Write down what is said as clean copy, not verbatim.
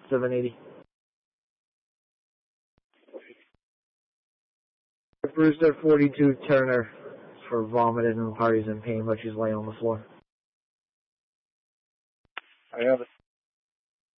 780. Brewster 42 Turner for vomiting and parties in pain, but she's laying on the floor. I have it.